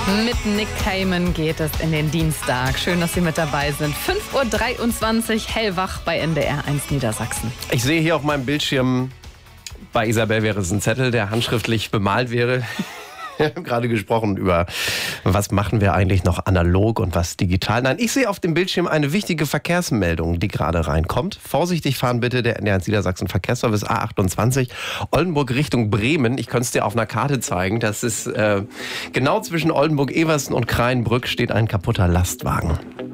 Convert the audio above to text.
Mit Nick Cayman geht es in den Dienstag. Schön, dass Sie mit dabei sind. 5:23 Uhr, hellwach bei NDR 1 Niedersachsen. Ich sehe hier auf meinem Bildschirm, bei Isabel wäre es ein Zettel, der handschriftlich bemalt wäre. Wir haben gerade gesprochen über, was machen wir eigentlich noch analog und was digital. Nein, ich sehe auf dem Bildschirm eine wichtige Verkehrsmeldung, die gerade reinkommt. Vorsichtig fahren bitte, der NDR 1 Niedersachsen Verkehrsservice A28, Oldenburg Richtung Bremen. Ich könnte es dir auf einer Karte zeigen. Das ist genau zwischen Oldenburg-Eversten und Kreienbrück steht ein kaputter Lastwagen.